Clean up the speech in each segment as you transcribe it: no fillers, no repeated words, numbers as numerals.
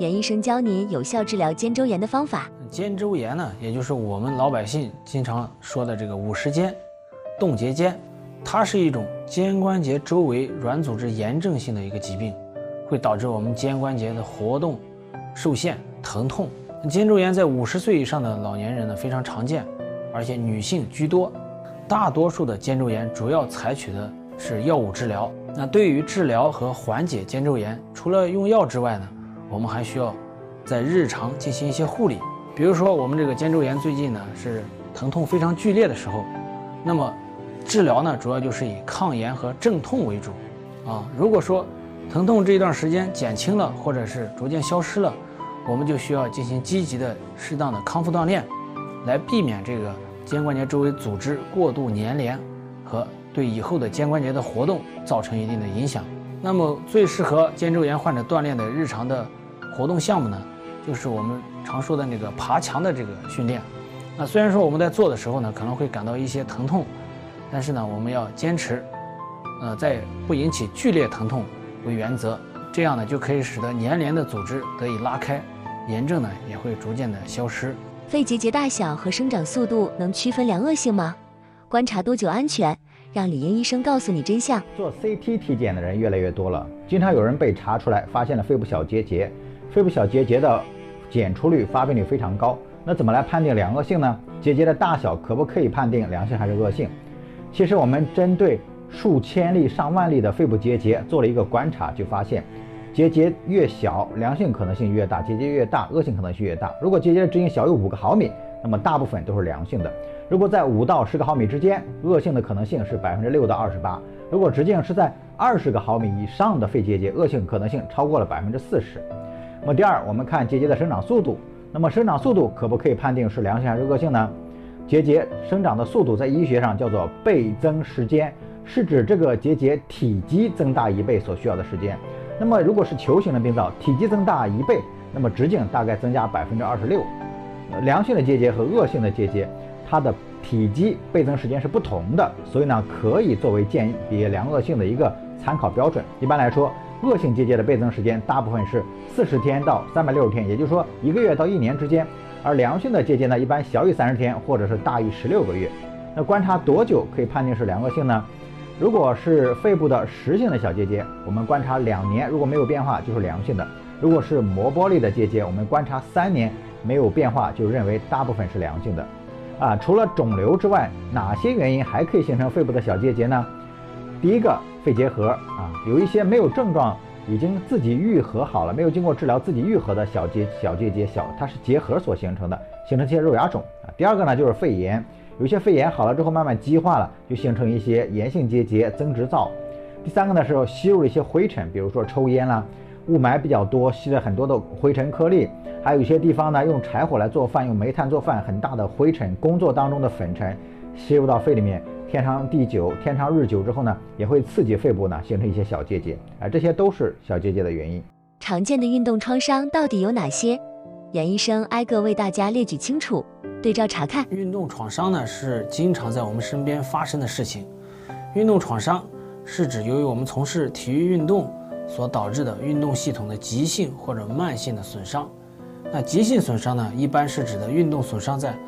袁医生教您有效治疗肩周炎的方法。 肩周炎呢，也就是我们老百姓经常说的这个五十肩、冻结肩，它是一种肩关节周围软组织炎症性的一个疾病，会导致我们肩关节的活动受限、疼痛。肩周炎在50岁以上的老年人呢非常常见，而且女性居多。大多数的肩周炎主要采取的是药物治疗。那对于治疗和缓解肩周炎，除了用药之外呢，我们还需要在日常进行一些护理。比如说我们这个肩周炎最近呢是疼痛非常剧烈的时候，那么治疗呢主要就是以抗炎和镇痛为主如果说疼痛这一段时间减轻了，或者是逐渐消失了，我们就需要进行积极的适当的康复锻炼，来避免这个肩关节周围组织过度粘连和对以后的肩关节的活动造成一定的影响。那么最适合肩周炎患者锻炼的日常的活动项目呢，就是我们常说的那个爬墙的这个训练。那虽然说我们在做的时候呢可能会感到一些疼痛，但是呢我们要坚持在不引起剧烈疼痛为原则，这样呢就可以使得粘连的组织得以拉开，炎症呢也会逐渐的消失。 肺结节大小和生长速度能区分良恶性吗？观察多久安全？让李英医生告诉你真相。 做 CT 体检的人越来越多了，经常有人被查出来发现了肺部小结节，肺部小结节的检出率、发病率非常高。那怎么来判定良恶性呢？结节的大小可不可以判定良性还是恶性？其实我们针对数千例、上万例的肺部结节做了一个观察，就发现结节越小，良性可能性越大；结节越大，恶性可能性越大。如果结节的直径小于5个毫米，那么大部分都是良性的。如果在5到10个毫米之间，恶性的可能性是6%到28%。如果直径是在20个毫米以上的肺结节，恶性可能性超过了40%。那么第二，我们看结节的生长速度。那么生长速度可不可以判定是良性还是恶性呢？结节生长的速度在医学上叫做倍增时间，是指这个结节体积增大1倍所需要的时间。那么如果是球形的病灶，体积增大1倍，那么直径大概增加26%。良性的结节和恶性的结节，它的体积倍增时间是不同的，所以呢可以作为鉴别良恶性的一个参考标准。一般来说，恶性结节的倍增时间大部分是40天到360天，也就是说1个月到1年之间。而良性的结节呢，一般小于30天，或者是大于16个月。那观察多久可以判定是良恶性呢？如果是肺部的实性的小结节，我们观察2年，如果没有变化就是良性的；如果是膜玻璃的结节，我们观察3年没有变化，就认为大部分是良性的。除了肿瘤之外，哪些原因还可以形成肺部的小结节呢？第一个，肺结核有一些没有症状，已经自己愈合好了，没有经过治疗自己愈合的小结节，它是结核所形成的，形成一些肉芽肿第二个呢，就是肺炎，有些肺炎好了之后慢慢激化了，就形成一些炎性结节、增殖灶。第三个呢是吸入了一些灰尘，比如说抽烟啦，雾霾比较多，吸了很多的灰尘颗粒，还有一些地方呢用柴火来做饭，用煤炭做饭，很大的灰尘，工作当中的粉尘吸入到肺里面，天长地久、天长日久之后呢，也会刺激肺部呢形成一些小结节这些都是小结节的原因。 常见的运动创伤到底有哪些？袁医生挨个为大家列举清楚，对照查看。 运动创伤呢是经常在我们身边发生的事情。运动创伤是指由于我们从事体育运动所导致的运动系统的急性或者慢性的损伤。那急性损伤呢，一般是指的运动损伤在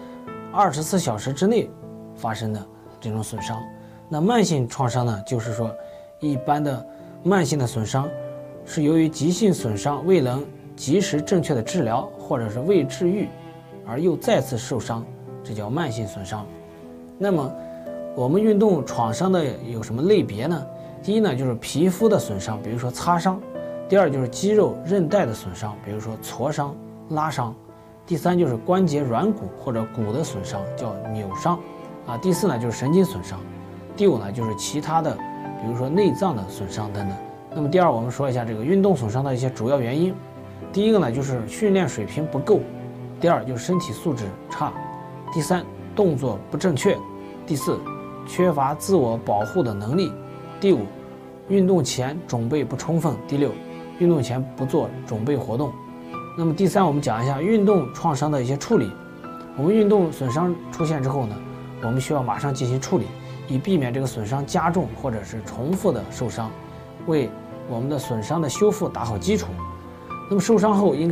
24小时之内发生的这种损伤。那慢性创伤呢，就是说一般的慢性的损伤是由于急性损伤未能及时正确的治疗，或者是未治愈而又再次受伤，这叫慢性损伤。那么我们运动创伤的有什么类别呢？第一呢，就是皮肤的损伤，比如说擦伤；第二就是肌肉韧带的损伤，比如说挫伤、拉伤；第三就是关节软骨或者骨的损伤，叫扭伤第四呢就是神经损伤；第五呢就是其他的，比如说内脏的损伤等等。那么第二，我们说一下这个运动损伤的一些主要原因。第一个呢就是训练水平不够；第二就是身体素质差；第三，动作不正确；第四，缺乏自我保护的能力；第五，运动前准备不充分；第六，运动前不做准备活动。那么第三，我们讲一下运动创伤的一些处理。我们运动损伤出现之后呢，我们需要马上进行处理，以避免这个损伤加重或者是重复的受伤，为我们的损伤的修复打好基础。那么受伤后应该